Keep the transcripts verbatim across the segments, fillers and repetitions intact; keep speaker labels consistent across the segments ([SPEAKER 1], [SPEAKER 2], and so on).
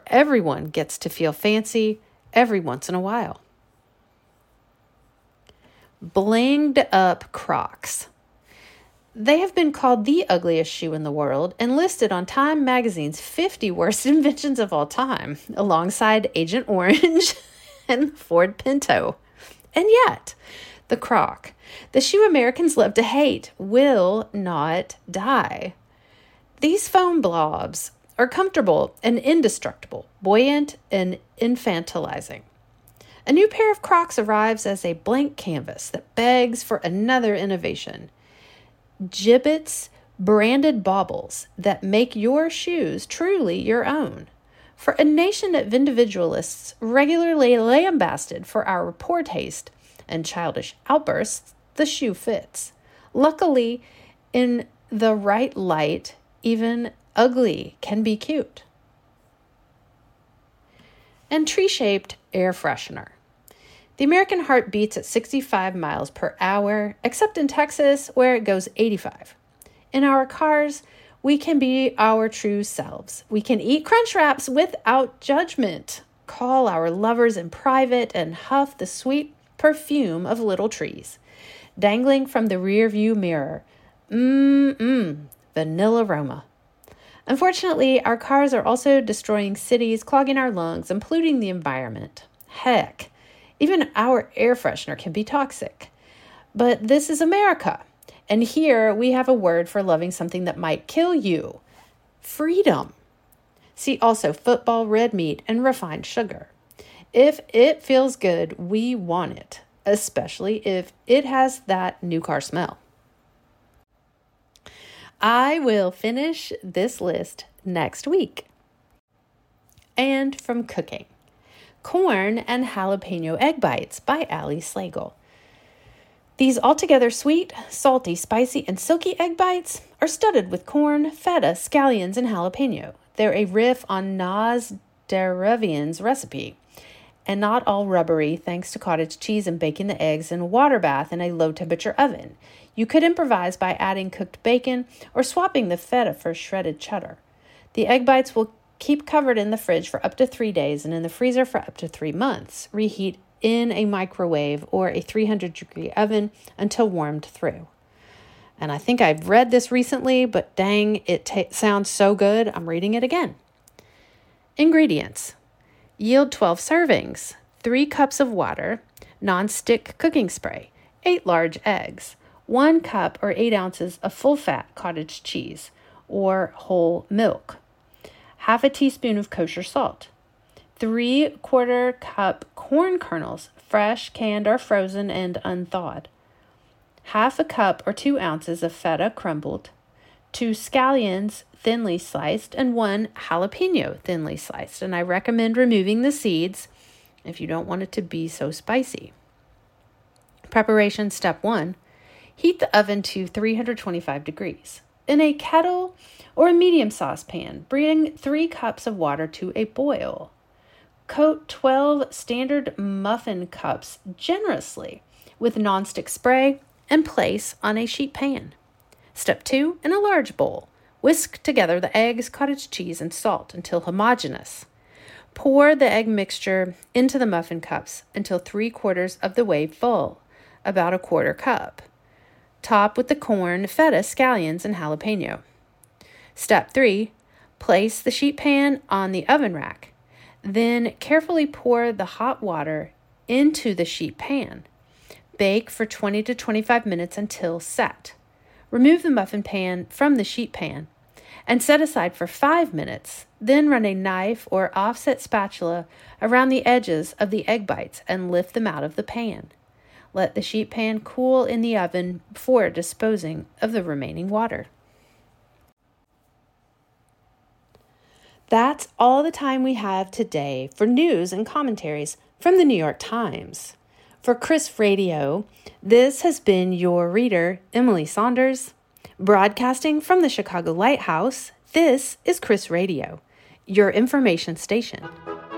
[SPEAKER 1] everyone gets to feel fancy every once in a while. Blinged up Crocs. They have been called the ugliest shoe in the world and listed on Time Magazine's fifty worst inventions of all time, alongside Agent Orange and Ford Pinto. And yet, the Croc, the shoe Americans love to hate, will not die. These foam blobs are comfortable and indestructible, buoyant and infantilizing. A new pair of Crocs arrives as a blank canvas that begs for another innovation. Jibbitz branded baubles that make your shoes truly your own. For a nation of individualists regularly lambasted for our poor taste and childish outbursts, the shoe fits. Luckily, in the right light, even ugly can be cute. And tree-shaped air freshener. The American heart beats at sixty-five miles per hour, except in Texas, where it goes eighty-five. In our cars, we can be our true selves. We can eat Crunch Wraps without judgment, call our lovers in private, and huff the sweet perfume of little trees. Dangling from the rear-view mirror. Mmm-mmm, vanilla aroma. Unfortunately, our cars are also destroying cities, clogging our lungs, and polluting the environment. Heck, even our air freshener can be toxic. But this is America, and here we have a word for loving something that might kill you. Freedom. See also football, red meat, and refined sugar. If it feels good, we want it, especially if it has that new car smell. I will finish this list next week. And from cooking. Corn and Jalapeno Egg Bites by Ali Slagle. These altogether sweet, salty, spicy, and silky egg bites are studded with corn, feta, scallions, and jalapeno. They're a riff on Naz Deravian's recipe, and not all rubbery thanks to cottage cheese and baking the eggs in a water bath in a low-temperature oven. You could improvise by adding cooked bacon or swapping the feta for shredded cheddar. The egg bites will keep covered in the fridge for up to three days and in the freezer for up to three months. Reheat in a microwave or a three hundred degree oven until warmed through. And I think I've read this recently, but dang, it ta- sounds so good, I'm reading it again. Ingredients. Yield twelve servings, three cups of water, non-stick cooking spray, eight large eggs, one cup or eight ounces of full-fat cottage cheese or whole milk, half a teaspoon of kosher salt, three quarter cup corn kernels, fresh, canned, or frozen and unthawed, half a cup or two ounces of feta crumbled, two scallions thinly sliced, and one jalapeno thinly sliced. And I recommend removing the seeds if you don't want it to be so spicy. Preparation step one, heat the oven to three hundred twenty-five degrees. In a kettle or a medium saucepan, bring three cups of water to a boil. Coat twelve standard muffin cups generously with nonstick spray and place on a sheet pan. Step two, in a large bowl, whisk together the eggs, cottage cheese, and salt until homogeneous. Pour the egg mixture into the muffin cups until three quarters of the way full, about a quarter cup. Top with the corn, feta, scallions, and jalapeno. Step three, place the sheet pan on the oven rack. Then carefully pour the hot water into the sheet pan. Bake for twenty to twenty-five minutes until set. Remove the muffin pan from the sheet pan and set aside for five minutes. Then run a knife or offset spatula around the edges of the egg bites and lift them out of the pan. Let the sheet pan cool in the oven before disposing of the remaining water. That's all the time we have today for news and commentaries from the New York Times. For Chris Radio, this has been your reader, Emily Saunders. Broadcasting from the Chicago Lighthouse, this is Chris Radio, your information station.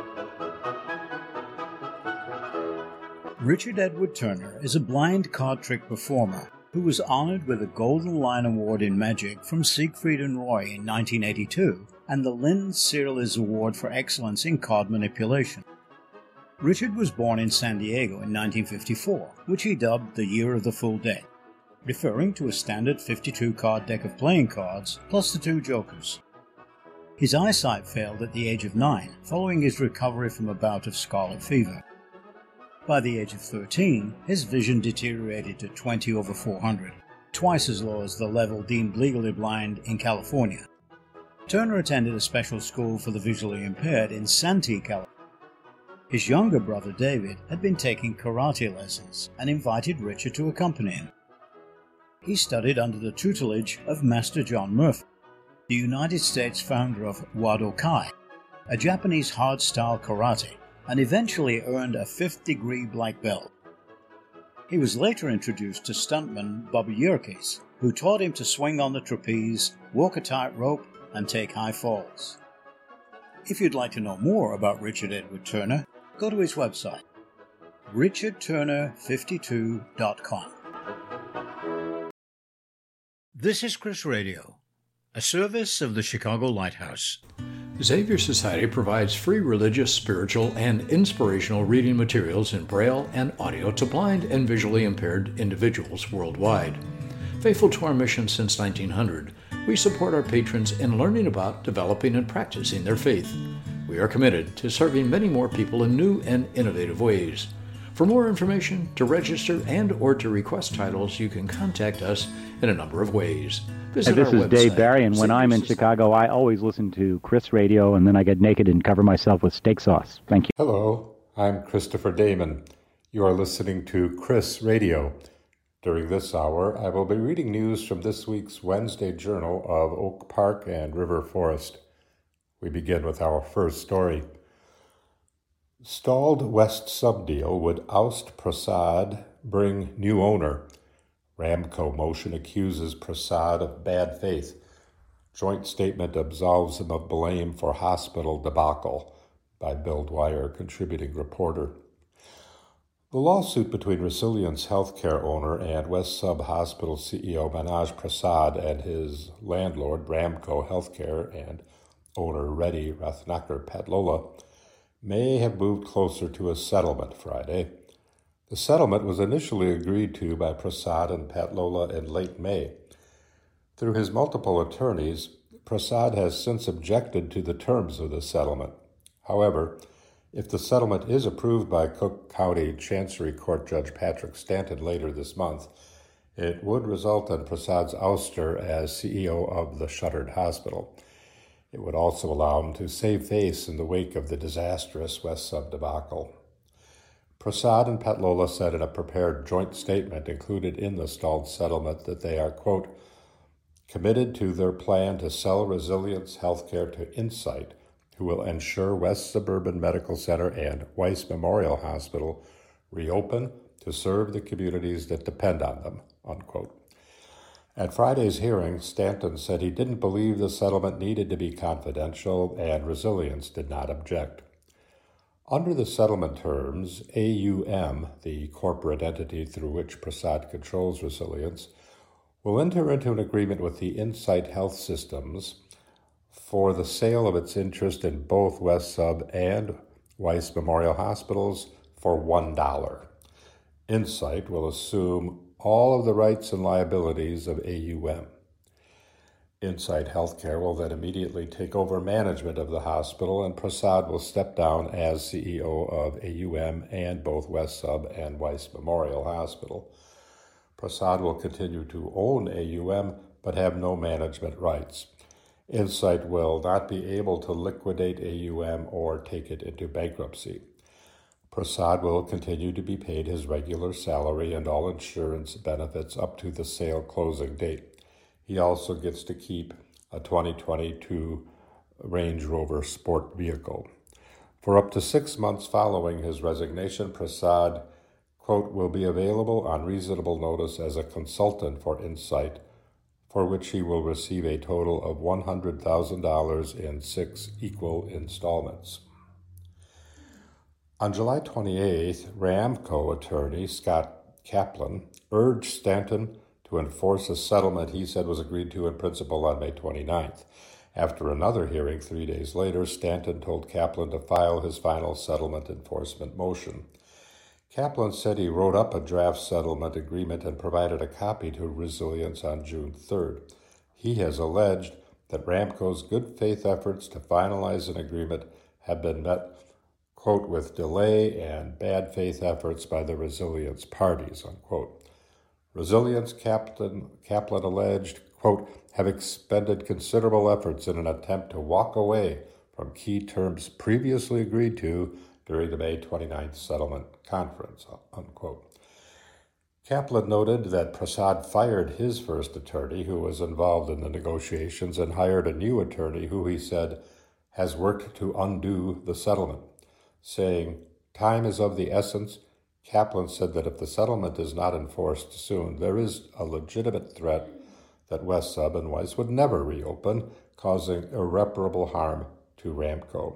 [SPEAKER 2] Richard Edward Turner is a blind card trick performer who was honored with a Golden Lion Award in Magic from Siegfried and Roy in nineteen eighty-two and the Lynn Searles Award for Excellence in Card Manipulation. Richard was born in San Diego in nineteen fifty-four, which he dubbed the Year of the Full Deck, referring to a standard fifty-two card deck of playing cards plus the two jokers. His eyesight failed at the age of nine, following his recovery from a bout of scarlet fever. By the age of thirteen, his vision deteriorated to twenty over four hundred, twice as low as the level deemed legally blind in California. Turner attended a special school for the visually impaired in Santee, California. His younger brother David had been taking karate lessons and invited Richard to accompany him. He studied under the tutelage of Master John Murphy, the United States founder of Wado Kai, a Japanese hard-style karate, and eventually earned a fifth degree black belt. He was later introduced to stuntman Bobby Yerkes, who taught him to swing on the trapeze, walk a tightrope, and take high falls. If you'd like to know more about Richard Edward Turner, go to his website, richard turner fifty-two dot com. This is Chris Radio, a service of the Chicago Lighthouse.
[SPEAKER 3] Xavier Society provides free religious, spiritual, and inspirational reading materials in Braille and audio to blind and visually impaired individuals worldwide. Faithful to our mission since nineteen hundred, we support our patrons in learning about, developing, and practicing their faith. We are committed to serving many more people in new and innovative ways. For more information, to register, and or to request titles, you can contact us in a number of ways. Visit
[SPEAKER 4] Hey, this
[SPEAKER 3] our
[SPEAKER 4] is
[SPEAKER 3] website,
[SPEAKER 4] Dave Barry, and when
[SPEAKER 3] Xavier
[SPEAKER 4] I'm in
[SPEAKER 3] Society.
[SPEAKER 4] Chicago, I always listen to Chris Radio, and then I get naked and cover myself with steak sauce. Thank you.
[SPEAKER 5] Hello, I'm Christopher Damon. You are listening to Chris Radio. During this hour, I will be reading news from this week's Wednesday Journal of Oak Park and River Forest. We begin with our first story. Stalled West subdeal would oust Prasad, bring new owner. Ramco motion accuses Prasad of bad faith. Joint statement absolves him of blame for hospital debacle, by Bill Dwyer, contributing reporter. The lawsuit between Resilience Healthcare owner and West Sub Hospital C E O Manoj Prasad and his landlord Ramco Healthcare and owner Reddy Rathnakar Patlola may have moved closer to a settlement Friday. The settlement was initially agreed to by Prasad and Patlola in late May. Through his multiple attorneys, Prasad has since objected to the terms of the settlement. However, if the settlement is approved by Cook County Chancery Court Judge Patrick Stanton later this month, it would result in Prasad's ouster as C E O of the shuttered hospital. It would also allow him to save face in the wake of the disastrous West Sub debacle. Prasad and Patlola said in a prepared joint statement included in the stalled settlement that they are, quote, committed to their plan to sell Resilience Healthcare to Insight, who will ensure West Suburban Medical Center and Weiss Memorial Hospital reopen to serve the communities that depend on them, unquote. At Friday's hearing, Stanton said he didn't believe the settlement needed to be confidential, and Resilience did not object. Under the settlement terms, A U M, the corporate entity through which Prasad controls Resilience, will enter into an agreement with the Insight Health Systems for the sale of its interest in both West Sub and Weiss Memorial Hospitals for one dollar. Insight will assume all of the rights and liabilities of A U M. Insight Healthcare will then immediately take over management of the hospital, and Prasad will step down as C E O of A U M and both West Sub and Weiss Memorial Hospital. Prasad will continue to own A U M, but have no management rights. Insight will not be able to liquidate A U M or take it into bankruptcy. Prasad will continue to be paid his regular salary and all insurance benefits up to the sale closing date. He also gets to keep a twenty twenty-two Range Rover sport vehicle. For up to six months following his resignation, Prasad, quote, will be available on reasonable notice as a consultant for Insight, for which he will receive a total of one hundred thousand dollars in six equal installments. On July twenty-eighth, Ramco attorney Scott Kaplan urged Stanton to enforce a settlement he said was agreed to in principle on May twenty-ninth. After another hearing three days later, Stanton told Kaplan to file his final settlement enforcement motion. Kaplan said he wrote up a draft settlement agreement and provided a copy to Resilience on June third. He has alleged that Ramco's good faith efforts to finalize an agreement have been met, quote, with delay and bad faith efforts by the Resilience parties, unquote. Resilience, Kaplan, Kaplan alleged, quote, have expended considerable efforts in an attempt to walk away from key terms previously agreed to during the May twenty-ninth settlement conference, unquote. Kaplan noted that Prasad fired his first attorney who was involved in the negotiations and hired a new attorney who he said has worked to undo the settlement. Saying, time is of the essence, Kaplan said that if the settlement is not enforced soon, there is a legitimate threat that West Sub and Weiss would never reopen, causing irreparable harm to Ramco.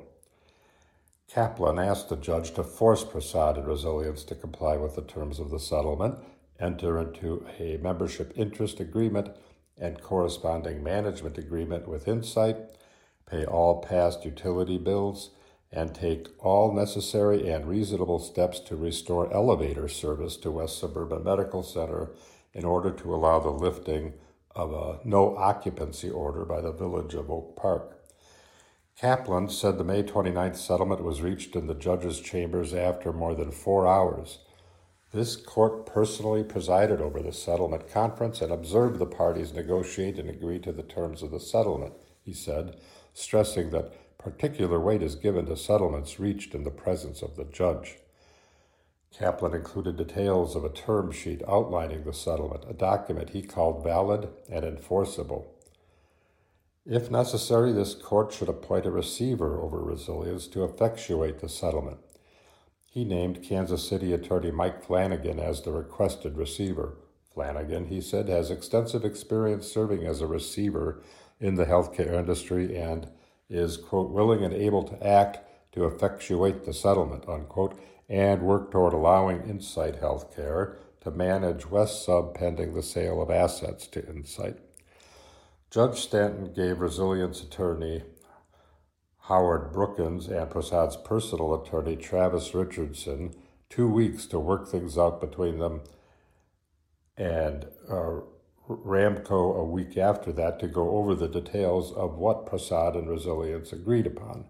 [SPEAKER 5] Kaplan asked the judge to force Prasad and Resilience to comply with the terms of the settlement, enter into a membership interest agreement and corresponding management agreement with Insight, pay all past utility bills, and take all necessary and reasonable steps to restore elevator service to West Suburban Medical Center in order to allow the lifting of a no occupancy order by the Village of Oak Park. Kaplan said the May twenty-ninth settlement was reached in the judge's chambers after more than four hours. This court personally presided over the settlement conference and observed the parties negotiate and agree to the terms of the settlement, he said, stressing that particular weight is given to settlements reached in the presence of the judge. Kaplan included details of a term sheet outlining the settlement, a document he called valid and enforceable. If necessary, this court should appoint a receiver over Resilience to effectuate the settlement. He named Kansas City attorney Mike Flanagan as the requested receiver. Flanagan, he said, has extensive experience serving as a receiver in the healthcare industry and is, quote, willing and able to act to effectuate the settlement, unquote, and work toward allowing Insight Healthcare to manage West Sub pending the sale of assets to Insight. Judge Stanton gave Resilience attorney Howard Brookins and Prasad's personal attorney Travis Richardson two weeks to work things out between them, and uh, Ramco a week after that to go over the details of what Prasad and Resilience agreed upon.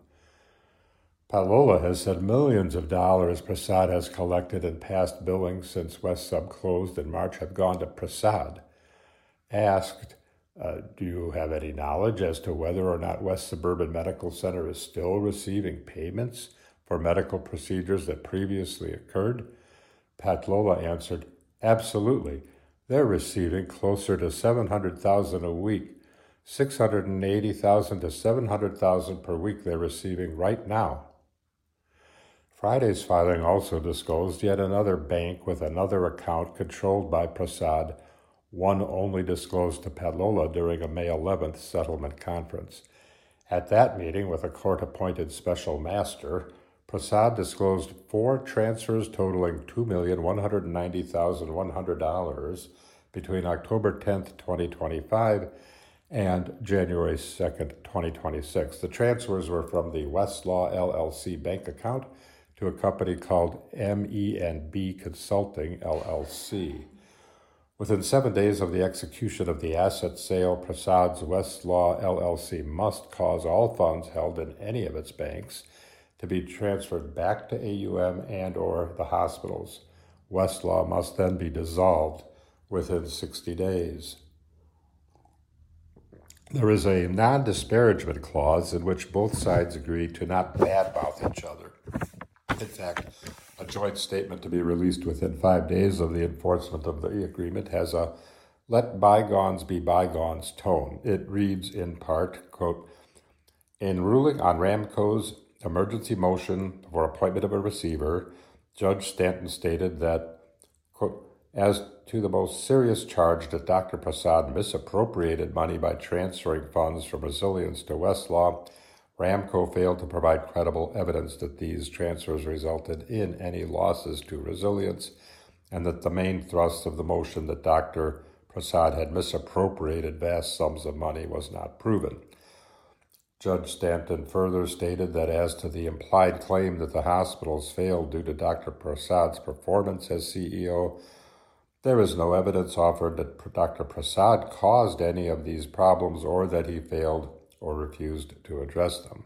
[SPEAKER 5] Palola has said millions of dollars Prasad has collected in past billings since West Sub closed in March have gone to Prasad. Asked, uh, do you have any knowledge as to whether or not West Suburban Medical Center is still receiving payments for medical procedures that previously occurred? Patlola answered, absolutely. They're receiving closer to seven hundred thousand dollars a week. six hundred eighty thousand dollars to seven hundred thousand dollars per week they're receiving right now. Friday's filing also disclosed yet another bank with another account controlled by Prasad, one only disclosed to Patlola during a May eleventh settlement conference. At that meeting with a court-appointed special master, Prasad disclosed four transfers totaling two million one hundred ninety thousand one hundred dollars between October tenth, twenty twenty-five and January second, twenty twenty-six. The transfers were from the Westlaw L L C bank account to a company called M E and B Consulting, L L C. Within seven days of the execution of the asset sale, Prasad's Westlaw L L C must cause all funds held in any of its banks to be transferred back to A U M and or the hospitals. Westlaw must then be dissolved within sixty days. There is a non-disparagement clause in which both sides agree to not badmouth each other. In fact, a joint statement to be released within five days of the enforcement of the agreement has a let bygones be bygones tone. It reads in part, quote, in ruling on Ramco's emergency motion for appointment of a receiver, Judge Stanton stated that, quote, as to the most serious charge that Doctor Prasad misappropriated money by transferring funds from Resilience to Westlaw, Ramco failed to provide credible evidence that these transfers resulted in any losses to Resilience, and that the main thrust of the motion that Doctor Prasad had misappropriated vast sums of money was not proven. Judge Stanton further stated that as to the implied claim that the hospitals failed due to Doctor Prasad's performance as C E O, there is no evidence offered that Doctor Prasad caused any of these problems or that he failed or refused to address them.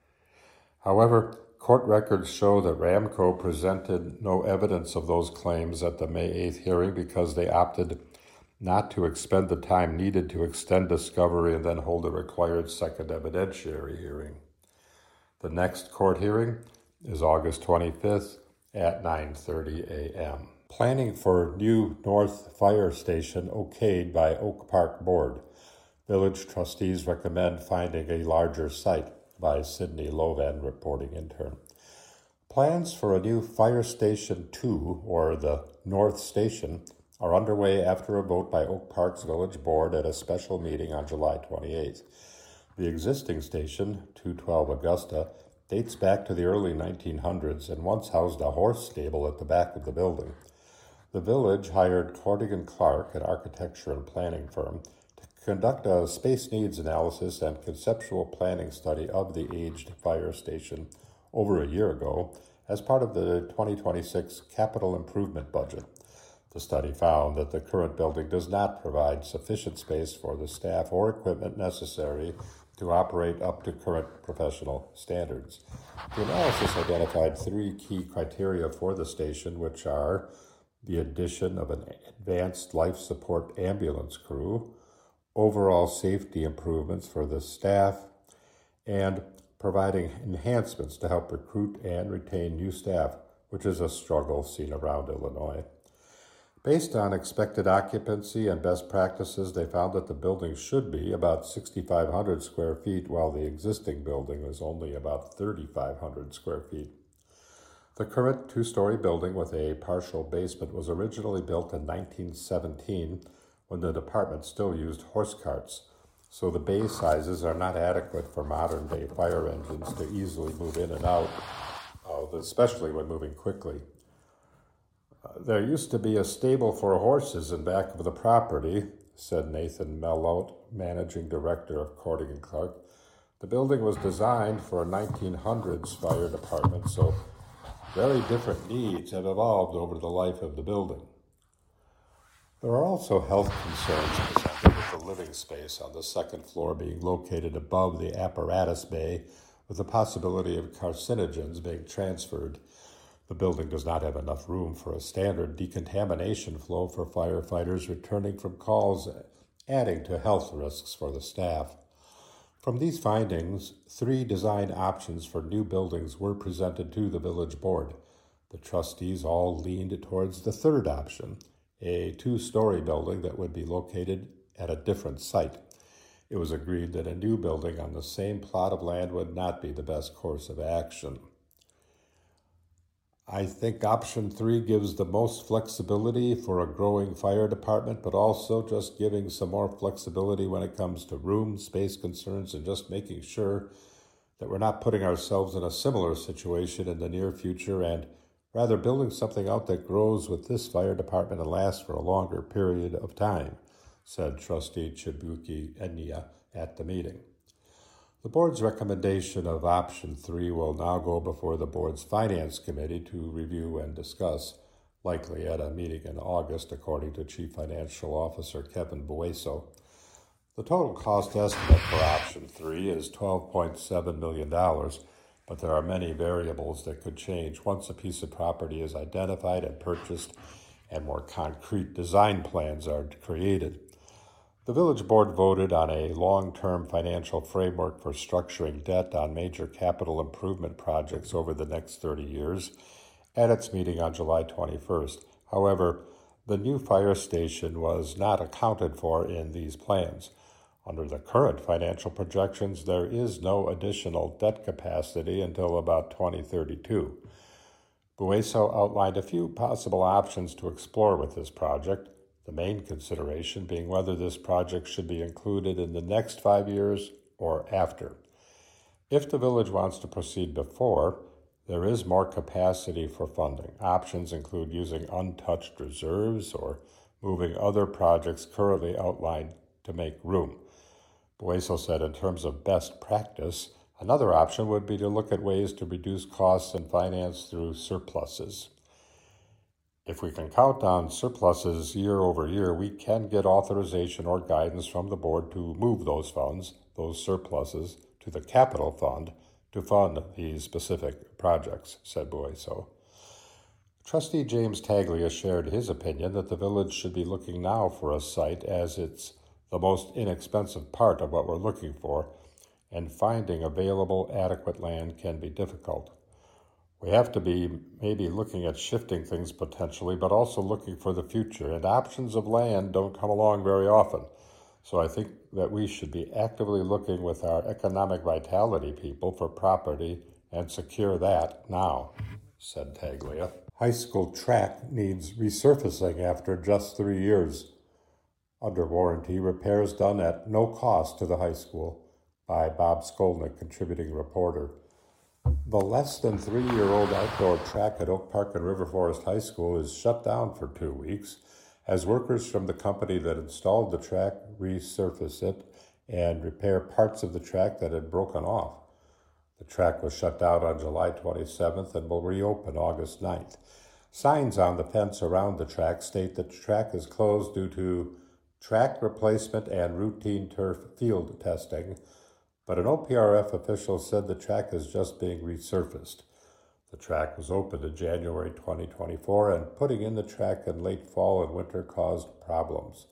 [SPEAKER 5] However, court records show that Ramco presented no evidence of those claims at the May eighth hearing because they opted not to expend the time needed to extend discovery and then hold a required second evidentiary hearing. The next court hearing is August twenty-fifth at nine thirty a.m. Planning for new North Fire Station okayed by Oak Park Board. Village trustees recommend finding a larger site, by Sidney Lovan, reporting intern. Plans for a new Fire Station two, or the North Station, are underway after a vote by Oak Park's Village Board at a special meeting on July twenty-eighth. The existing station, two twelve Augusta, dates back to the early nineteen hundreds and once housed a horse stable at the back of the building. The village hired Cordigan Clark, an architecture and planning firm, to conduct a space needs analysis and conceptual planning study of the aged fire station over a year ago as part of the twenty twenty-six capital improvement budget. The study found that the current building does not provide sufficient space for the staff or equipment necessary to operate up to current professional standards. The analysis identified three key criteria for the station, which are the addition of an advanced life support ambulance crew, overall safety improvements for the staff, and providing enhancements to help recruit and retain new staff, which is a struggle seen around Illinois. Based on expected occupancy and best practices, they found that the building should be about sixty-five hundred square feet, while the existing building is only about thirty-five hundred square feet. The current two-story building with a partial basement was originally built in nineteen seventeen when the department still used horse carts, so the bay sizes are not adequate for modern-day fire engines to easily move in and out, uh, especially when moving quickly. Uh, there used to be a stable for horses in back of the property, said Nathan Mellout, managing director of Cordigan Clark. The building was designed for a nineteen hundreds fire department, so very different needs have evolved over the life of the building. There are also health concerns presented with the living space on the second floor being located above the apparatus bay, with the possibility of carcinogens being transferred. The building does not have enough room for a standard decontamination flow for firefighters returning from calls, adding to health risks for the staff. From these findings, three design options for new buildings were presented to the village board. The trustees all leaned towards the third option, a two-story building that would be located at a different site. It was agreed that a new building on the same plot of land would not be the best course of action. I think option three gives the most flexibility for a growing fire department, but also just giving some more flexibility when it comes to room, space concerns, and just making sure that we're not putting ourselves in a similar situation in the near future, and rather building something out that grows with this fire department and lasts for a longer period of time, said Trustee Chibuki Enya at the meeting. The board's recommendation of option three will now go before the board's finance committee to review and discuss, likely at a meeting in August, according to Chief Financial Officer Kevin Bueso. The total cost estimate for option three is twelve point seven million dollars, but there are many variables that could change once a piece of property is identified and purchased and more concrete design plans are created. The village board voted on a long-term financial framework for structuring debt on major capital improvement projects over the next thirty years at its meeting on July twenty-first. However, the new fire station was not accounted for in these plans. Under the current financial projections, there is no additional debt capacity until about twenty thirty-two. Bueso outlined a few possible options to explore with this project, the main consideration being whether this project should be included in the next five years or after. If the village wants to proceed before, there is more capacity for funding. Options include using untouched reserves or moving other projects currently outlined to make room. Bueso said in terms of best practice, another option would be to look at ways to reduce costs and finance through surpluses. If we can count on surpluses year over year, we can get authorization or guidance from the board to move those funds, those surpluses, to the capital fund to fund these specific projects, said Bueso. Trustee James Taglia shared his opinion that the village should be looking now for a site as it's the most inexpensive part of what we're looking for, and finding available adequate land can be difficult. We have to be maybe looking at shifting things potentially, but also looking for the future, and options of land don't come along very often. So I think that we should be actively looking with our economic vitality people for property and secure that now, said Taglia. High school track needs resurfacing after just three years. Under warranty, repairs done at no cost to the high school by Bob Skolnick, contributing reporter. The less than three-year-old outdoor track at Oak Park and River Forest High School is shut down for two weeks as workers from the company that installed the track resurface it and repair parts of the track that had broken off. The track was shut down on July twenty-seventh and will reopen August ninth. Signs on the fence around the track state that the track is closed due to track replacement and routine turf field testing, but an O P R F official said the track is just being resurfaced. The track was opened in January twenty twenty-four, and putting in the track in late fall and winter caused problems.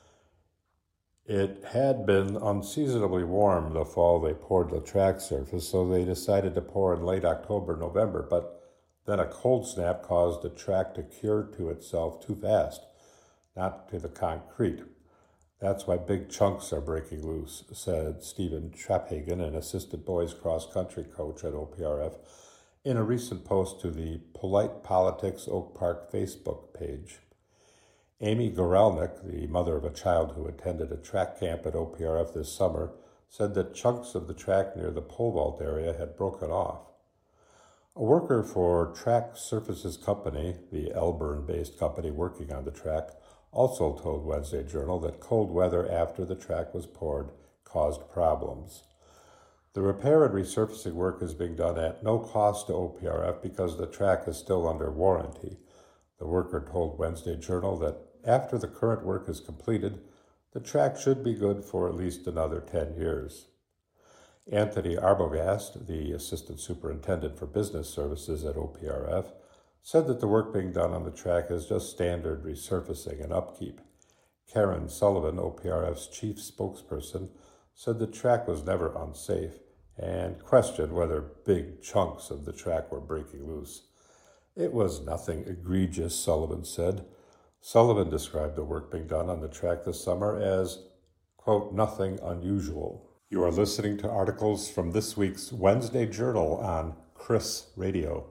[SPEAKER 5] It had been unseasonably warm the fall they poured the track surface, so they decided to pour in late October, November, but then a cold snap caused the track to cure to itself too fast, not to the concrete. That's why big chunks are breaking loose, said Stephen Traphagen, an assistant boys cross-country coach at O P R F, in a recent post to the Polite Politics Oak Park Facebook page. Amy Gorelnik, the mother of a child who attended a track camp at O P R F this summer, said that chunks of the track near the pole vault area had broken off. A worker for Track Surfaces Company, the Elburn-based company working on the track, also told Wednesday Journal that cold weather after the track was poured caused problems. The repair and resurfacing work is being done at no cost to O P R F because the track is still under warranty. The worker told Wednesday Journal that after the current work is completed, the track should be good for at least another ten years. Anthony Arbogast, the assistant superintendent for business services at O P R F, said that the work being done on the track is just standard resurfacing and upkeep. Karen Sullivan, O P R F's chief spokesperson, said the track was never unsafe and questioned whether big chunks of the track were breaking loose. It was nothing egregious, Sullivan said. Sullivan described the work being done on the track this summer as, quote, nothing unusual. You are listening to articles from this week's Wednesday Journal on Chris Radio.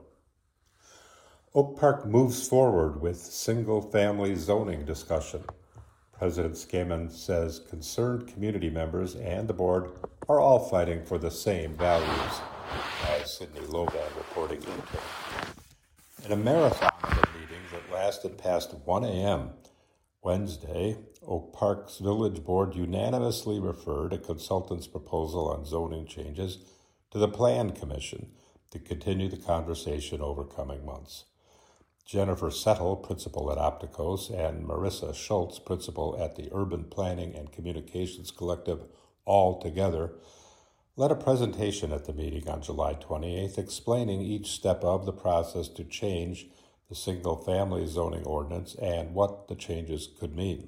[SPEAKER 5] Oak Park moves forward with single-family zoning discussion. President Skaman says concerned community members and the board are all fighting for the same values, as Sydney Lovan reporting into. In a marathon of a meeting that lasted past one a.m. Wednesday, Oak Park's village board unanimously referred a consultant's proposal on zoning changes to the Plan Commission to continue the conversation over coming months. Jennifer Settle, principal at Opticos, and Marissa Schultz, principal at the Urban Planning and Communications Collective, all together, led a presentation at the meeting on July twenty-eighth explaining each step of the process to change the single-family zoning ordinance and what the changes could mean.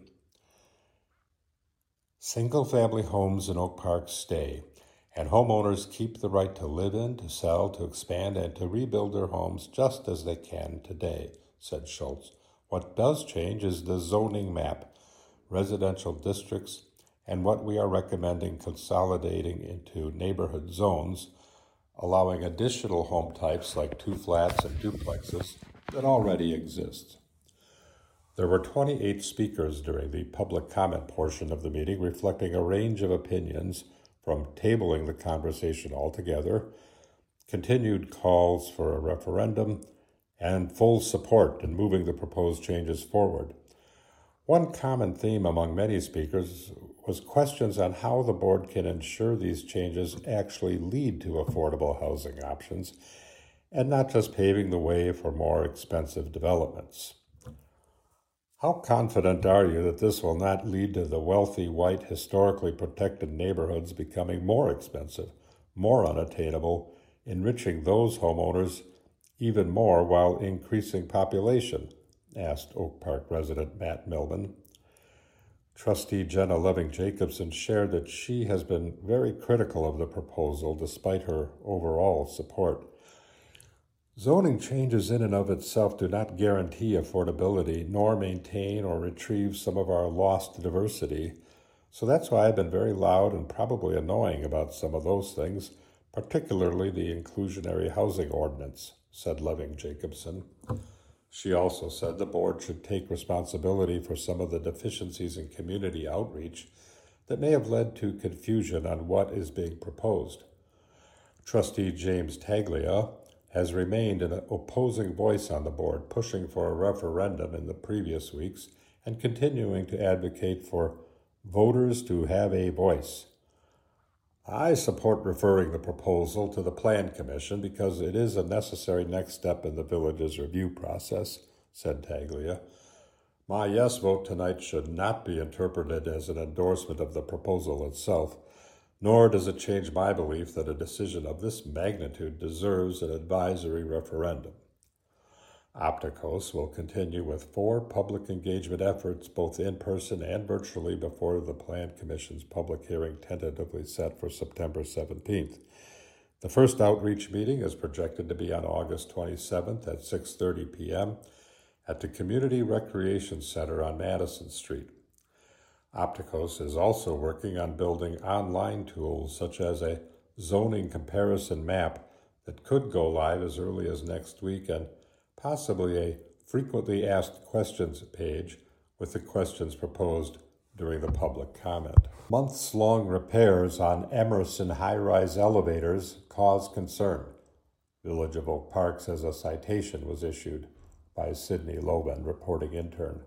[SPEAKER 5] Single-family homes in Oak Park stay, and homeowners keep the right to live in, to sell, to expand, and to rebuild their homes just as they can today, said Schultz. What does change is the zoning map, residential districts, and what we are recommending consolidating into neighborhood zones, allowing additional home types like two flats and duplexes that already exist. There were twenty-eight speakers during the public comment portion of the meeting, reflecting a range of opinions from tabling the conversation altogether, continued calls for a referendum, and full support in moving the proposed changes forward. One common theme among many speakers was questions on how the board can ensure these changes actually lead to affordable housing options and not just paving the way for more expensive developments. How confident are you that this will not lead to the wealthy, white, historically protected neighborhoods becoming more expensive, more unattainable, enriching those homeowners even more while increasing population? Asked Oak Park resident Matt Millman. Trustee Jenna Loving Jacobson shared that she has been very critical of the proposal despite her overall support. Zoning changes in and of itself do not guarantee affordability, nor maintain or retrieve some of our lost diversity. So that's why I've been very loud and probably annoying about some of those things, particularly the inclusionary housing ordinance, said Loving Jacobson. She also said the board should take responsibility for some of the deficiencies in community outreach that may have led to confusion on what is being proposed. Trustee James Taglia has remained an opposing voice on the board, pushing for a referendum in the previous weeks and continuing to advocate for voters to have a voice. I support referring the proposal to the Plan Commission because it is a necessary next step in the village's review process, said Taglia. My yes vote tonight should not be interpreted as an endorsement of the proposal itself, nor does it change my belief that a decision of this magnitude deserves an advisory referendum. Opticos will continue with four public engagement efforts, both in person and virtually, before the Plan Commission's public hearing tentatively set for September seventeenth. The first outreach meeting is projected to be on August twenty-seventh at six thirty p.m. at the Community Recreation Center on Madison Street. Opticos is also working on building online tools such as a zoning comparison map that could go live as early as next week, and possibly a frequently asked questions page with the questions proposed during the public comment. Months-long repairs on Emerson high-rise elevators cause concern. Village of Oak Park says a citation was issued by Sidney Loban, reporting intern.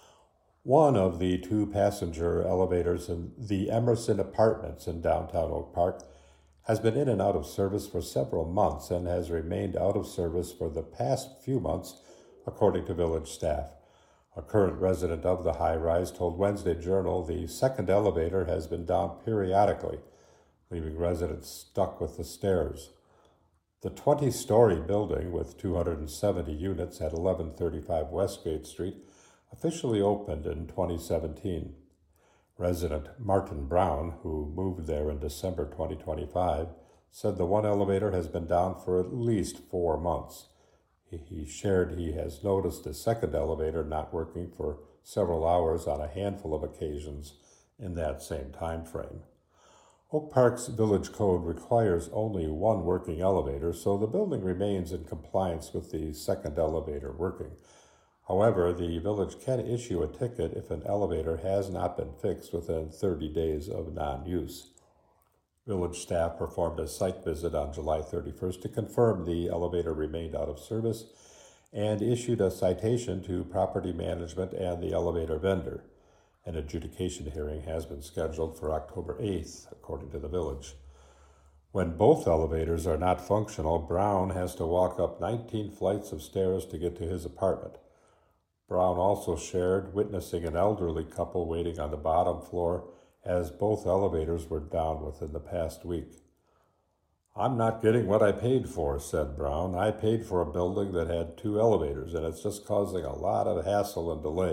[SPEAKER 5] One of the two passenger elevators in the Emerson Apartments in downtown Oak Park has been in and out of service for several months and has remained out of service for the past few months, according to village staff. A current resident of the high-rise told Wednesday Journal the second elevator has been down periodically, leaving residents stuck with the stairs. The twenty-story building with two hundred seventy units at eleven thirty-five Westgate Street officially opened in twenty seventeen. Resident Martin Brown, who moved there in December twenty twenty-five, said the one elevator has been down for at least four months. He shared he has noticed a second elevator not working for several hours on a handful of occasions in that same time frame. Oak Park's village code requires only one working elevator, so the building remains in compliance with the second elevator working. However, the village can issue a ticket if an elevator has not been fixed within thirty days of non-use. Village staff performed a site visit on July thirty-first to confirm the elevator remained out of service and issued a citation to property management and the elevator vendor. An adjudication hearing has been scheduled for October eighth, according to the village. When both elevators are not functional, Brown has to walk up nineteen flights of stairs to get to his apartment. Brown also shared witnessing an elderly couple waiting on the bottom floor as both elevators were down within the past week. I'm not getting what I paid for, said Brown. I paid for a building that had two elevators, and it's just causing a lot of hassle and delay.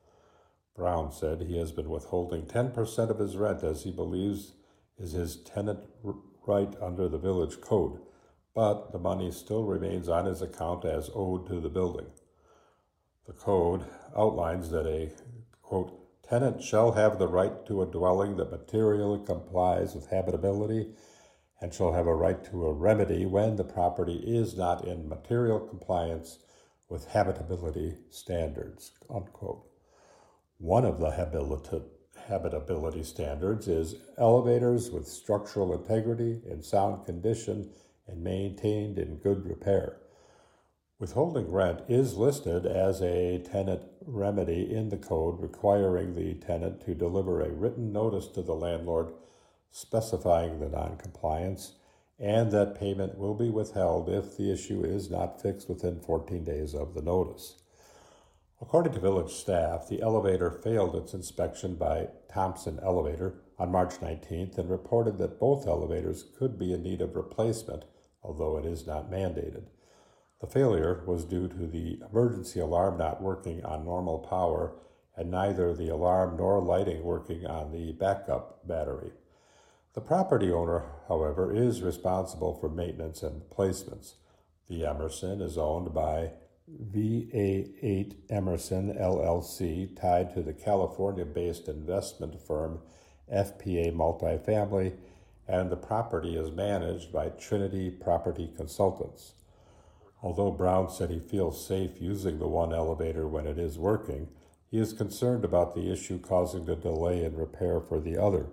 [SPEAKER 5] Brown said he has been withholding ten percent of his rent as he believes is his tenant right under the village code, but the money still remains on his account as owed to the building. The code outlines that a, quote, tenant shall have the right to a dwelling that materially complies with habitability and shall have a right to a remedy when the property is not in material compliance with habitability standards, unquote. One of the habita- habitability standards is elevators with structural integrity, in sound condition, and maintained in good repair. Withholding rent is listed as a tenant remedy in the code, requiring the tenant to deliver a written notice to the landlord specifying the noncompliance, and that payment will be withheld if the issue is not fixed within fourteen days of the notice. According to village staff, the elevator failed its inspection by Thompson Elevator on March nineteenth and reported that both elevators could be in need of replacement, although it is not mandated. The failure was due to the emergency alarm not working on normal power and neither the alarm nor lighting working on the backup battery. The property owner, however, is responsible for maintenance and replacements. The Emerson is owned by V A eight Emerson L L C, tied to the California-based investment firm F P A Multifamily, and the property is managed by Trinity Property Consultants. Although Brown said he feels safe using the one elevator when it is working, he is concerned about the issue causing the delay in repair for the other.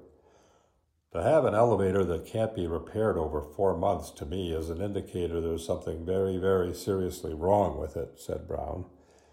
[SPEAKER 5] To have an elevator that can't be repaired over four months to me is an indicator there's something very, very seriously wrong with it, said Brown.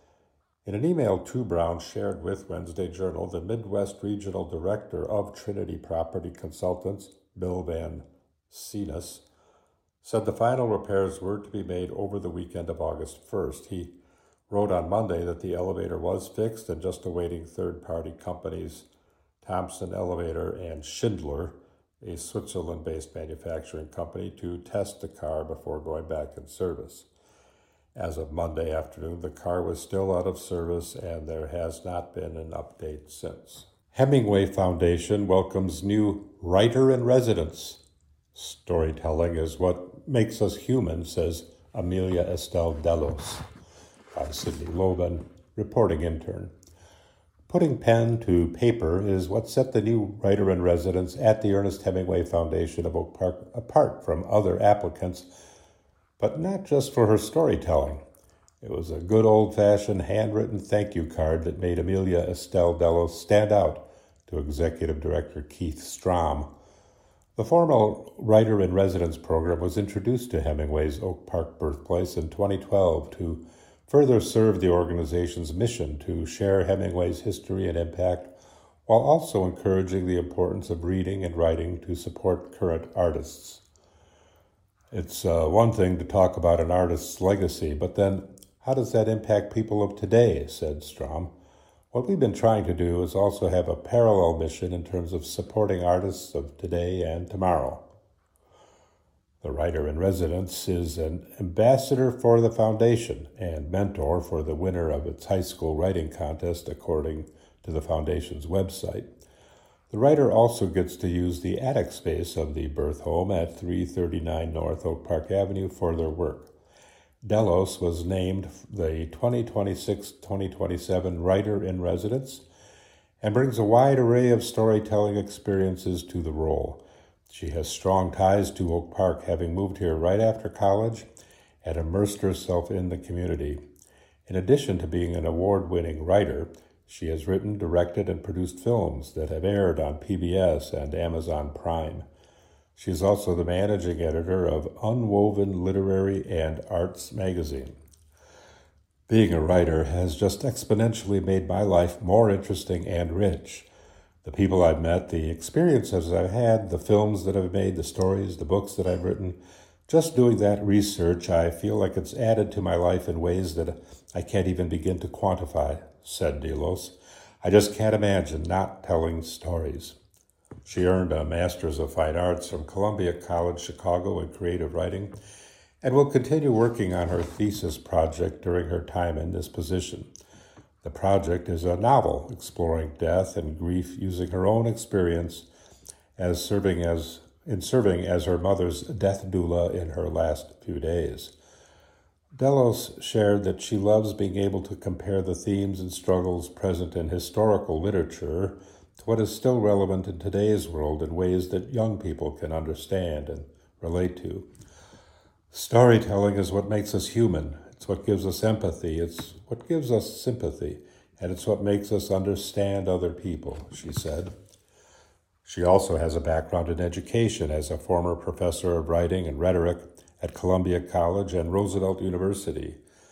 [SPEAKER 5] In an email to Brown shared with Wednesday Journal, the Midwest Regional Director of Trinity Property Consultants, Bill Van Cenas, said the final repairs were to be made over the weekend of August first. He wrote on Monday that the elevator was fixed and just awaiting third-party companies Thompson Elevator and Schindler, a Switzerland-based manufacturing company, to test the car before going back in service. As of Monday afternoon, the car was still out of service, and there has not been an update since. Hemingway Foundation welcomes new writer-in-residence. Storytelling is what makes us human, says Amelia Estelle Delos, by Sidney Loban, reporting intern. Putting pen to paper is what set the new writer-in-residence at the Ernest Hemingway Foundation of Oak Park apart from other applicants, but not just for her storytelling. It was a good old-fashioned handwritten thank you card that made Amelia Estelle Delos stand out to Executive Director Keith Strom. The formal Writer-in-Residence program was introduced to Hemingway's Oak Park birthplace in twenty twelve to further serve the organization's mission to share Hemingway's history and impact, while also encouraging the importance of reading and writing to support current artists. It's uh, one thing to talk about an artist's legacy, but then how does that impact people of today, said Strom. What we've been trying to do is also have a parallel mission in terms of supporting artists of today and tomorrow. The writer-in-residence is an ambassador for the foundation and mentor for the winner of its high school writing contest, according to the foundation's website. The writer also gets to use the attic space of the birth home at three thirty-nine North Oak Park Avenue for their work. Delos was named the twenty twenty-six twenty twenty-seven Writer-in-Residence and brings a wide array of storytelling experiences to the role. She has strong ties to Oak Park, having moved here right after college and immersed herself in the community. In addition to being an award-winning writer, she has written, directed, and produced films that have aired on P B S and Amazon Prime. She is also the managing editor of Unwoven Literary and Arts magazine. Being a writer has just exponentially made my life more interesting and rich. The people I've met, the experiences I've had, the films that I've made, the stories, the books that I've written, just doing that research, I feel like it's added to my life in ways that I can't even begin to quantify, said Delos. I just can't imagine not telling stories. She earned a Master's of Fine Arts from Columbia College Chicago in creative writing and will continue working on her thesis project during her time in this position. The project is a novel exploring death and grief using her own experience as serving as in serving as her mother's death doula in her last few days. Delos shared that she loves being able to compare the themes and struggles present in historical literature to what is still relevant in today's world in ways that young people can understand and relate to. Storytelling is what makes us human. It's what gives us empathy. It's what gives us sympathy. And it's what makes us understand other people, she said. She also has a background in education as a former professor of writing and rhetoric at Columbia College and Roosevelt University.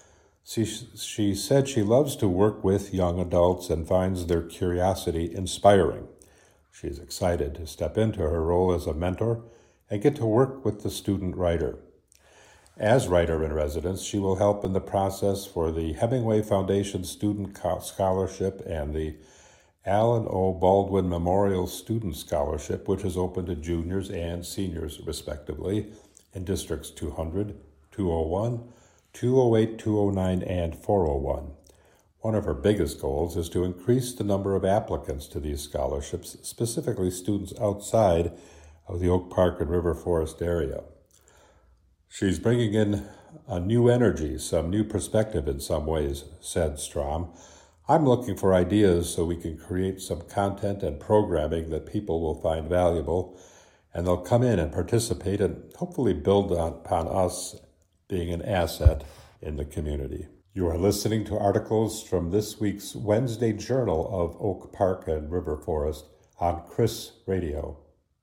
[SPEAKER 5] She, she said she loves to work with young adults and finds their curiosity inspiring. She's excited to step into her role as a mentor and get to work with the student writer. As writer-in-residence, she will help in the process for the Hemingway Foundation Student Scholarship and the Allen O. Baldwin Memorial Student Scholarship, which is open to juniors and seniors, respectively, in Districts two hundred, two oh one, two oh eight, two oh nine, and four oh one. One of her biggest goals is to increase the number of applicants to these scholarships, specifically students outside of the Oak Park and River Forest area. She's bringing in a new energy, some new perspective in some ways, said Strom. I'm looking for ideas so we can create some content and programming that people will find valuable, and they'll come in and participate and hopefully build upon us being an asset in the community. You are listening to articles from this week's Wednesday Journal of Oak Park and River Forest on Chris Radio.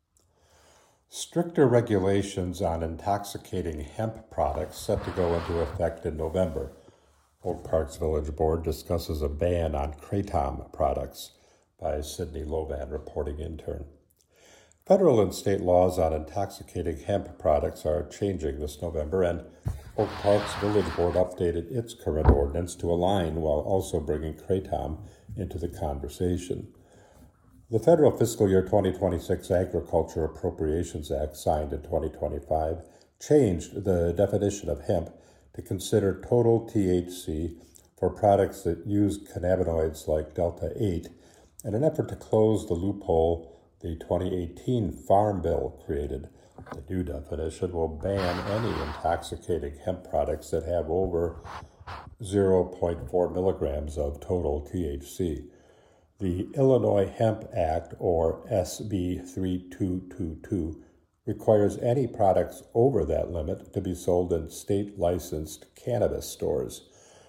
[SPEAKER 5] Stricter regulations on intoxicating hemp products set to go into effect in November. Oak Park's Village Board discusses a ban on kratom products by Sydney Lovan, reporting intern. Federal and state laws on intoxicating hemp products are changing this November, and Oak Park's Village Board updated its current ordinance to align while also bringing kratom into the conversation. The federal fiscal year twenty twenty-six Agriculture Appropriations Act, signed in twenty twenty-five, changed the definition of hemp to consider total T H C for products that use cannabinoids like Delta eight in an effort to close the loophole the twenty eighteen Farm Bill created. The new definition will ban any intoxicating hemp products that have over zero point four milligrams of total T H C. The Illinois Hemp Act, or S B thirty-two twenty-two, requires any products over that limit to be sold in state-licensed cannabis stores.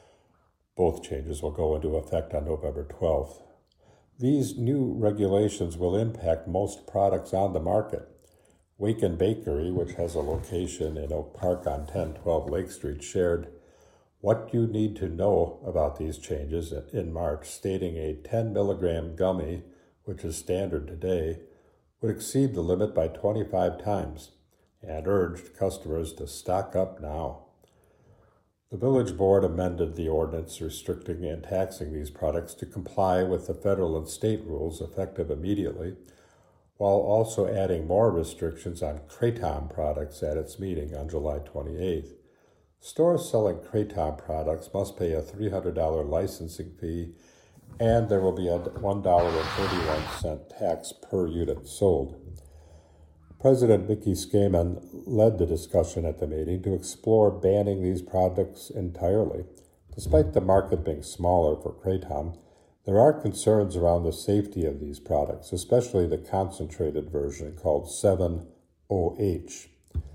[SPEAKER 5] Both changes will go into effect on November twelfth. These new regulations will impact most products on the market. Waken Bakery, which has a location in Oak Park on ten twelve Lake Street, shared what you need to know about these changes in March, stating a ten milligram gummy, which is standard today, would exceed the limit by twenty-five times, and urged customers to stock up now. The Village Board amended the ordinance restricting and taxing these products to comply with the federal and state rules effective immediately, while also adding more restrictions on kratom products at its meeting on July twenty-eighth. Stores selling kratom products must pay a three hundred dollars licensing fee, and there will be a one dollar and thirty-one cents tax per unit sold. President Mickey Skaman led the discussion at the meeting to explore banning these products entirely. Despite the market being smaller for kratom, there are concerns around the safety of these products, especially the concentrated version called seven O H.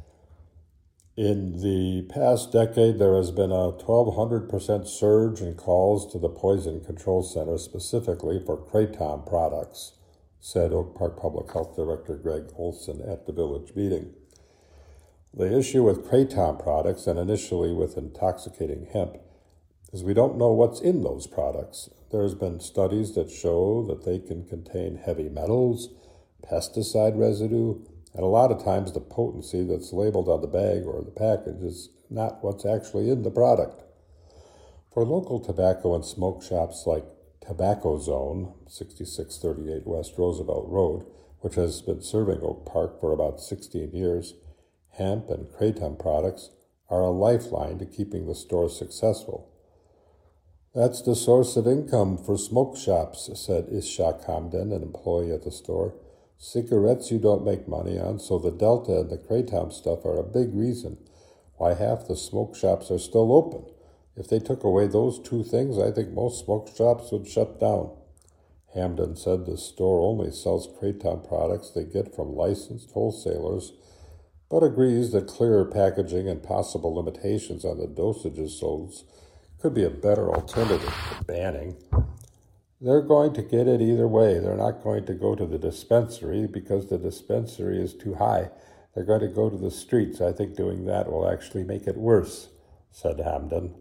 [SPEAKER 5] In the past decade, there has been a twelve hundred percent surge in calls to the Poison Control Center specifically for kratom products, said Oak Park Public Health Director Greg Olson at the village meeting. The issue with kratom products, and initially with intoxicating hemp, is we don't know what's in those products. There's been studies that show that they can contain heavy metals, pesticide residue, and a lot of times the potency that's labeled on the bag or the package is not what's actually in the product. For local tobacco and smoke shops like Tobacco Zone, sixty-six thirty-eight West Roosevelt Road, which has been serving Oak Park for about sixteen years, hemp and kratom products are a lifeline to keeping the store successful. That's the source of income for smoke shops, said Ishak Hamden, an employee at the store. Cigarettes you don't make money on, so the Delta and the kratom stuff are a big reason why half the smoke shops are still open. If they took away those two things, I think most smoke shops would shut down. Hamden said the store only sells kratom products they get from licensed wholesalers, but agrees that clearer packaging and possible limitations on the dosages sold could be a better alternative to banning. They're going to get it either way. They're not going to go to the dispensary because the dispensary is too high. They're going to go to the streets. I think doing that will actually make it worse, said Hamden.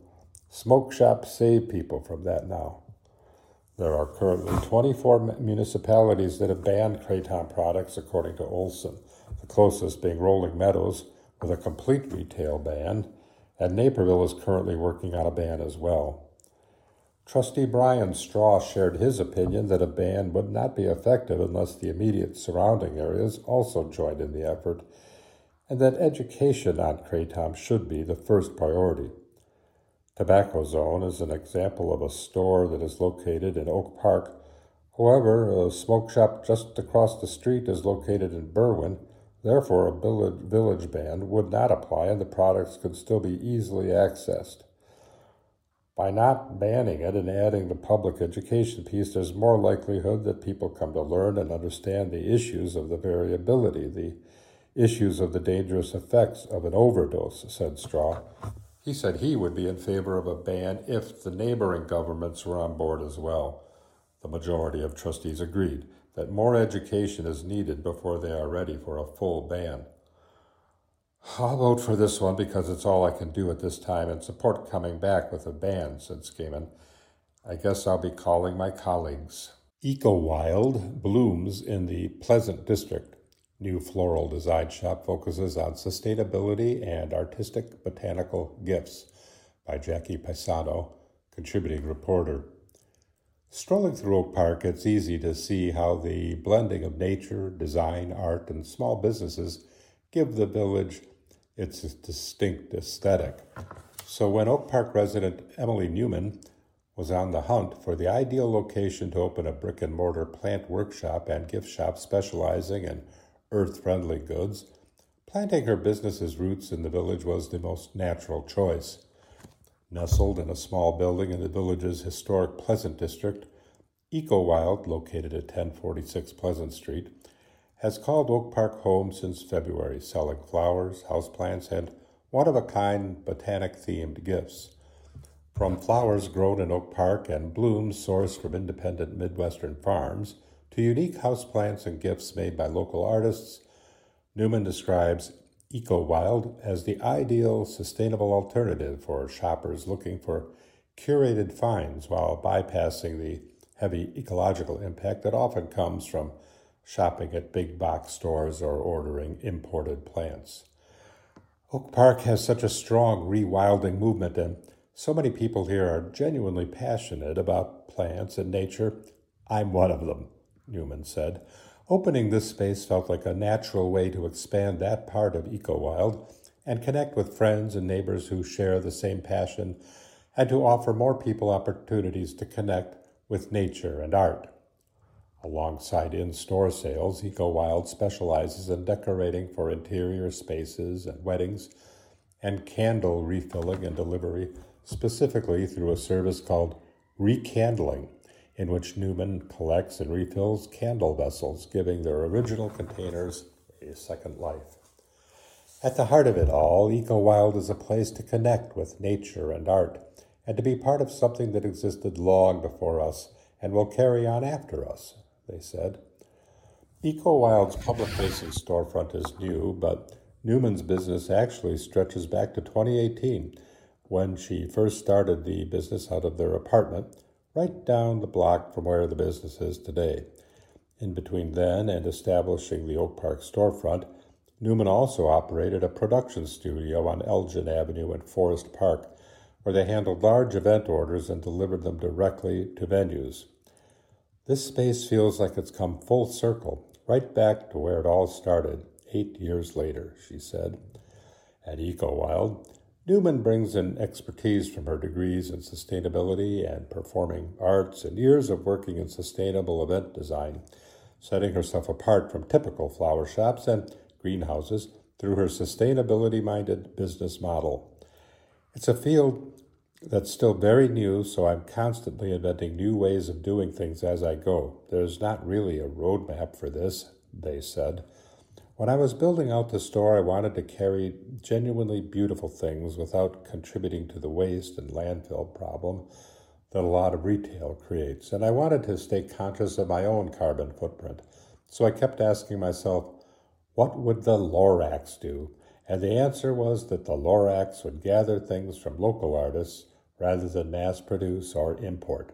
[SPEAKER 5] Smoke shops save people from that now. There are currently twenty-four municipalities that have banned Kraton products, according to Olson, the closest being Rolling Meadows, with a complete retail ban, and Naperville is currently working on a ban as well. Trustee Brian Straw shared his opinion that a ban would not be effective unless the immediate surrounding areas also joined in the effort, and that education on Kratom should be the first priority. Tobacco Zone is an example of a store that is located in Oak Park. However, a smoke shop just across the street is located in Berwyn. Therefore, a village, village ban would not apply and the products could still be easily accessed. By not banning it and adding the public education piece, there's more likelihood that people come to learn and understand the issues of the variability, the issues of the dangerous effects of an overdose, said Straw. He said he would be in favor of a ban if the neighboring governments were on board as well. The majority of trustees agreed that more education is needed before they are ready for a full ban. I'll vote for this one because it's all I can do at this time and support coming back with a ban, said Skaman. I guess I'll be calling my colleagues. EcoWild blooms in the Pleasant District. New floral design shop focuses on sustainability and artistic botanical gifts by Jackie Paisano, contributing reporter. Strolling through Oak Park, it's easy to see how the blending of nature, design, art, and small businesses give the village its distinct aesthetic. So when Oak Park resident Emily Newman was on the hunt for the ideal location to open a brick-and-mortar plant workshop and gift shop specializing in earth-friendly goods, planting her business's roots in the village was the most natural choice. Nestled in a small building in the village's historic Pleasant District, EcoWild, located at ten forty-six Pleasant Street, has called Oak Park home since February, selling flowers, houseplants, and one-of-a-kind botanic-themed gifts. From flowers grown in Oak Park and blooms sourced from independent Midwestern farms to unique houseplants and gifts made by local artists, Newman describes EcoWild as the ideal sustainable alternative for shoppers looking for curated finds while bypassing the heavy ecological impact that often comes from shopping at big box stores or ordering imported plants. Oak Park has such a strong rewilding movement, and so many people here are genuinely passionate about plants and nature. I'm one of them, Newman said. Opening this space felt like a natural way to expand that part of EcoWild and connect with friends and neighbors who share the same passion, and to offer more people opportunities to connect with nature and art. Alongside in-store sales, EcoWild specializes in decorating for interior spaces and weddings, and candle refilling and delivery, specifically through a service called Recandling, in which Newman collects and refills candle vessels, giving their original containers a second life. At the heart of it all, EcoWild is a place to connect with nature and art, and to be part of something that existed long before us and will carry on after us, they said. EcoWild's public-facing storefront is new, but Newman's business actually stretches back to twenty eighteen, when she first started the business out of their apartment, right down the block from where the business is today. In between then and establishing the Oak Park storefront, Newman also operated a production studio on Elgin Avenue in Forest Park, where they handled large event orders and delivered them directly to venues. This space feels like it's come full circle, right back to where it all started, eight years later, she said. At EcoWild, Newman brings in expertise from her degrees in sustainability and performing arts and years of working in sustainable event design, setting herself apart from typical flower shops and greenhouses through her sustainability-minded business model. It's a field that's still very new, so I'm constantly inventing new ways of doing things as I go. There's not really a roadmap for this, they said. When I was building out the store, I wanted to carry genuinely beautiful things without contributing to the waste and landfill problem that a lot of retail creates, and I wanted to stay conscious of my own carbon footprint. So I kept asking myself, what would the Lorax do? And the answer was that the Lorax would gather things from local artists, rather than mass produce or import.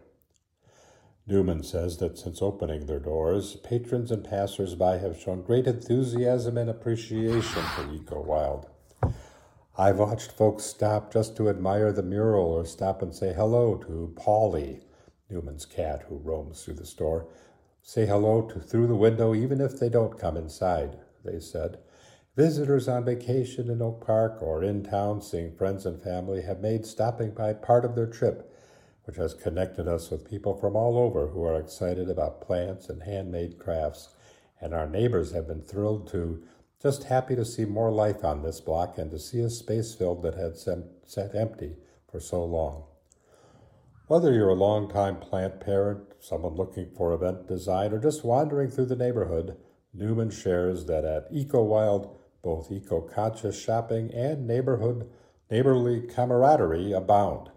[SPEAKER 5] Newman says that since opening their doors, patrons and passers-by have shown great enthusiasm and appreciation for Eco-Wild. I've watched folks stop just to admire the mural or stop and say hello to Polly, Newman's cat who roams through the store. Say hello to through the window even if they don't come inside, they said. Visitors on vacation in Oak Park or in town seeing friends and family have made stopping by part of their trip, which has connected us with people from all over who are excited about plants and handmade crafts, and our neighbors have been thrilled too, just happy to see more life on this block and to see a space filled that had sat empty for so long. Whether you're a longtime plant parent, someone looking for event design, or just wandering through the neighborhood, Newman shares that at Eco-Wild, both eco-conscious shopping and neighborhood neighborly camaraderie abound.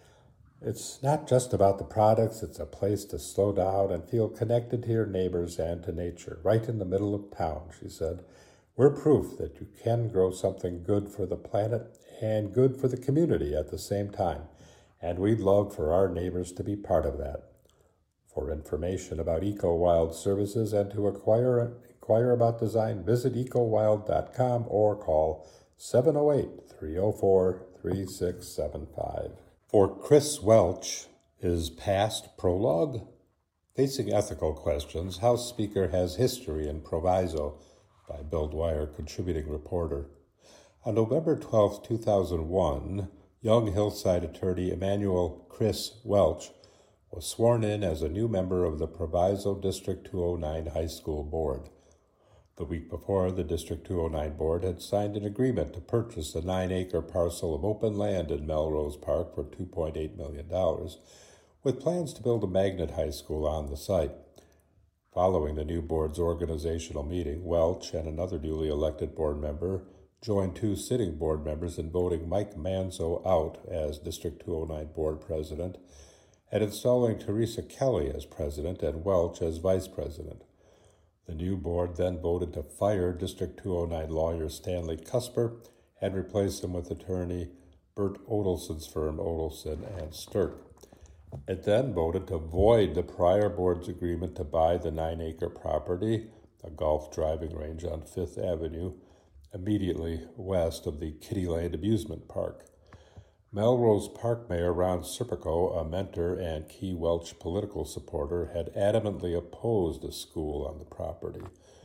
[SPEAKER 5] It's not just about the products, it's a place to slow down and feel connected to your neighbors and to nature, right in the middle of town, she said. We're proof that you can grow something good for the planet and good for the community at the same time, and we'd love for our neighbors to be part of that. For information about Eco-Wild services and to acquire, inquire about design, visit eco wild dot com or call seven oh eight, three oh four, three six seven five. For Chris Welch is past prologue. Facing Ethical Questions, House Speaker has history in proviso, by Bill Dwyer, contributing reporter. On November twelfth, two thousand one, young Hillside attorney Emmanuel Chris Welch was sworn in as a new member of the Proviso District two oh nine High School Board. The week before, the District two oh nine Board had signed an agreement to purchase a nine-acre parcel of open land in Melrose Park for two point eight million dollars, with plans to build a magnet high school on the site. Following the new board's organizational meeting, Welch and another newly elected board member joined two sitting board members in voting Mike Manzo out as District two oh nine Board President and installing Teresa Kelly as President and Welch as Vice President. The new board then voted to fire District two oh nine lawyer Stanley Cusper and replace him with attorney Bert Odelson's firm Odelson and Stirk. It then voted to void the prior board's agreement to buy the nine-acre property, a golf driving range on Fifth Avenue, immediately west of the Kittyland Amusement Park. Melrose Park Mayor Ron Serpico, a mentor and key Welch political supporter, had adamantly opposed a school on the property.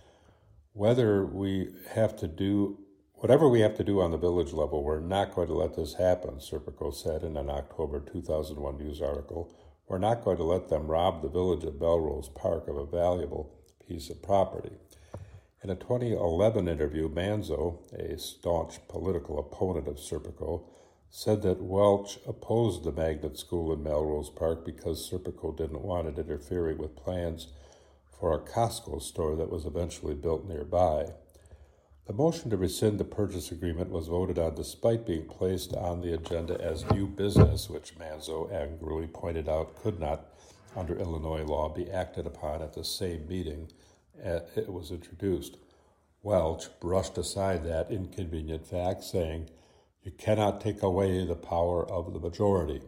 [SPEAKER 5] Whether we have to do Whatever we have to do on the village level, we're not going to let this happen, Serpico said in an October two thousand one news article. We're not going to let them rob the village of Melrose Park of a valuable piece of property. In a twenty eleven interview, Manzo, a staunch political opponent of Serpico, said that Welch opposed the magnet school in Melrose Park because Serpico didn't want it interfering with plans for a Costco store that was eventually built nearby. The motion to rescind the purchase agreement was voted on despite being placed on the agenda as new business, which Manzo angrily pointed out could not, under Illinois law, be acted upon at the same meeting it was introduced. Welch brushed aside that inconvenient fact, saying, "You cannot take away the power of the majority."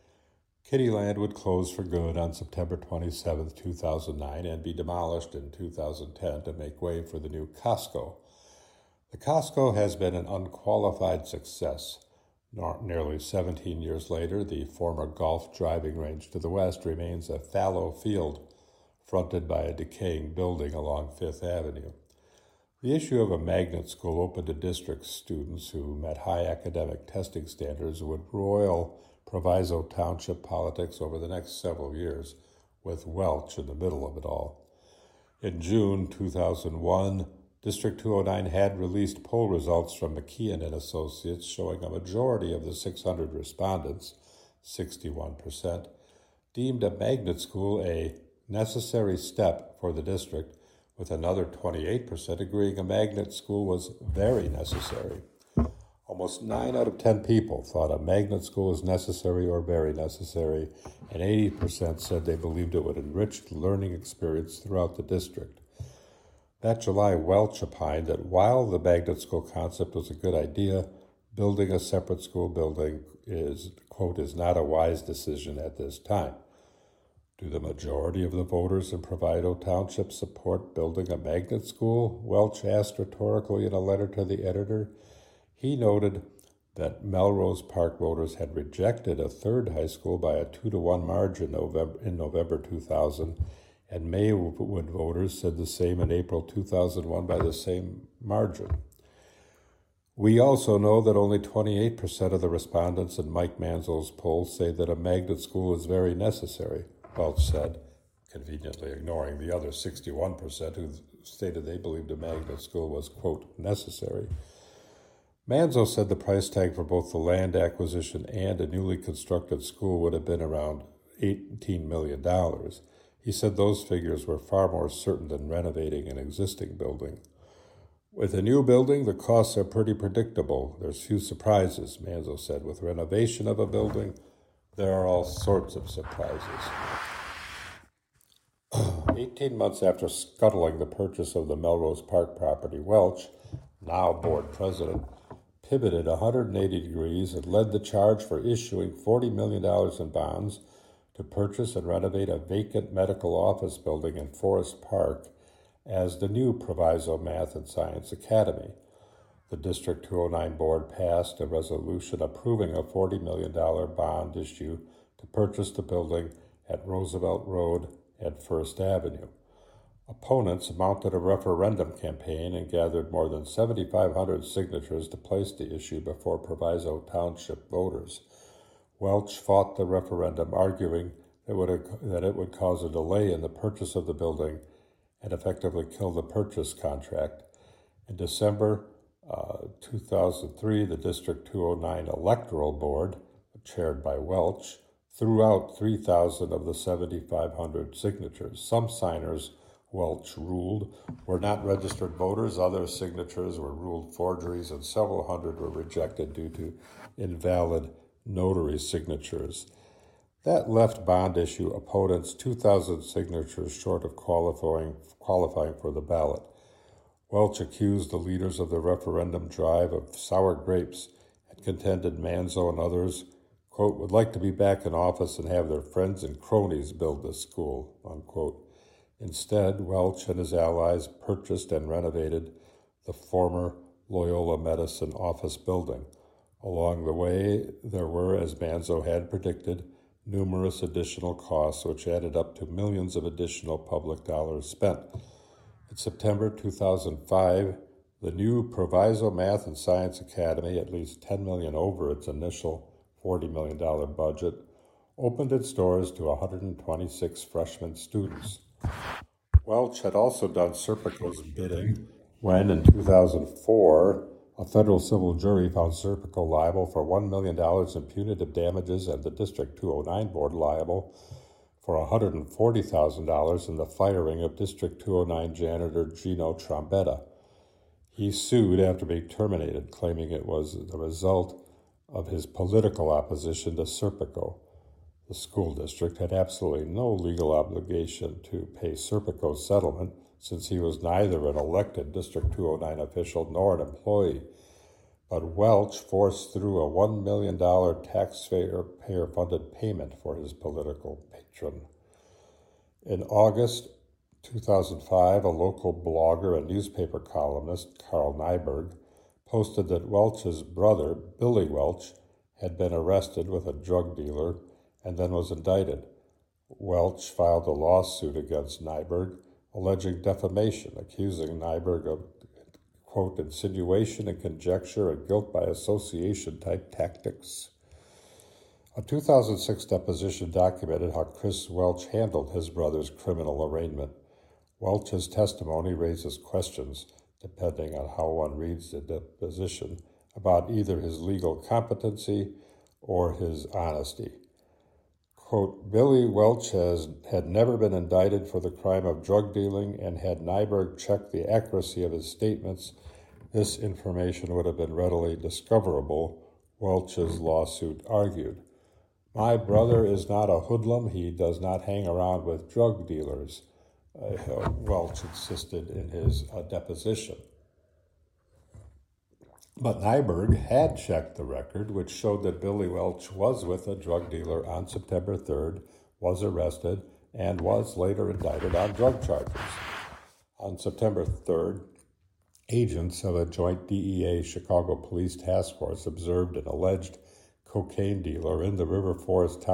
[SPEAKER 5] Kittyland would close for good on September twenty-seventh, two thousand nine, and be demolished in two thousand ten to make way for the new Costco. The Costco has been an unqualified success. Nearly seventeen years later, the former golf driving range to the west remains a fallow field fronted by a decaying building along Fifth Avenue. The issue of a magnet school open to district students who met high academic testing standards would roil Proviso Township politics over the next several years, with Welch in the middle of it all. In June two thousand one, District two oh nine had released poll results from McKeon and Associates showing a majority of the six hundred respondents, sixty-one percent, deemed a magnet school a necessary step for the district, with another twenty-eight percent agreeing a magnet school was very necessary. Almost nine out of ten people thought a magnet school was necessary or very necessary, and eighty percent said they believed it would enrich the learning experience throughout the district. That July, Welch opined that while the magnet school concept was a good idea, building a separate school building is, quote, is not a wise decision at this time. Do the majority of the voters in Proviso Township support building a magnet school? Welch asked rhetorically in a letter to the editor. He noted that Melrose Park voters had rejected a third high school by a two to one margin November, in November two thousand, and Maywood voters said the same in April two thousand one by the same margin. We also know that only twenty-eight percent of the respondents in Mike Manzo's poll say that a magnet school is very necessary, Welch said, conveniently ignoring the other sixty-one percent who stated they believed a magnet school was, quote, necessary. Manzo said the price tag for both the land acquisition and a newly constructed school would have been around eighteen million dollars. He said those figures were far more certain than renovating an existing building. With a new building, the costs are pretty predictable. There's few surprises, Manzo said. With renovation of a building, there are all sorts of surprises. Eighteen months after scuttling the purchase of the Melrose Park property, Welch, now board president, pivoted one hundred eighty degrees and led the charge for issuing forty million dollars in bonds to purchase and renovate a vacant medical office building in Forest Park as the new Proviso Math and Science Academy. The District two oh nine board passed a resolution approving a forty million dollars bond issue to purchase the building at Roosevelt Road and First Avenue. Opponents mounted a referendum campaign and gathered more than seventy-five hundred signatures to place the issue before Proviso Township voters. Welch fought the referendum, arguing that it would, that it would cause a delay in the purchase of the building and effectively kill the purchase contract. In December uh, two thousand three, the District two oh nine Electoral Board, chaired by Welch, threw out three thousand of the seventy-five hundred signatures. Some signers, Welch ruled, were not registered voters. Other signatures were ruled forgeries, and several hundred were rejected due to invalid notary signatures. That left bond issue opponents two thousand signatures short of qualifying, qualifying for the ballot. Welch accused the leaders of the referendum drive of sour grapes and contended Manzo and others, quote, would like to be back in office and have their friends and cronies build this school, unquote. Instead, Welch and his allies purchased and renovated the former Loyola Medicine office building. Along the way, there were, as Manzo had predicted, numerous additional costs, which added up to millions of additional public dollars spent. In September two thousand five, the new Proviso Math and Science Academy, at least ten million dollars over its initial forty million dollars budget, opened its doors to one hundred twenty-six freshman students. Welch had also done Serpico's bidding when, in two thousand four, a federal civil jury found Serpico liable for one million dollars in punitive damages and the District two oh nine board liable for one hundred forty thousand dollars in the firing of District two oh nine janitor Gino Trombetta. He sued after being terminated, claiming it was the result of his political opposition to Serpico. The school district had absolutely no legal obligation to pay Serpico's settlement, since he was neither an elected District two oh nine official nor an employee. But Welch forced through a one million dollars taxpayer-funded payment for his political patron. In August two thousand five, a local blogger and newspaper columnist, Carl Nyberg, posted that Welch's brother, Billy Welch, had been arrested with a drug dealer and then was indicted. Welch filed a lawsuit against Nyberg, alleging defamation, accusing Nyberg of, quote, insinuation and conjecture and guilt by association type tactics. A two thousand six deposition documented how Chris Welch handled his brother's criminal arraignment. Welch's testimony raises questions, depending on how one reads the deposition, about either his legal competency or his honesty. Quote, Billy Welch has, had never been indicted for the crime of drug dealing, and had Nyberg checked the accuracy of his statements, this information would have been readily discoverable, Welch's lawsuit argued. My brother is not a hoodlum. He does not hang around with drug dealers, uh, Welch insisted in his uh, deposition. But Nyberg had checked the record, which showed that Billy Welch was with a drug dealer on September third, was arrested, and was later indicted on drug charges. On September third, agents of a joint D E A Chicago Police Task Force observed an alleged cocaine dealer in the River Forest town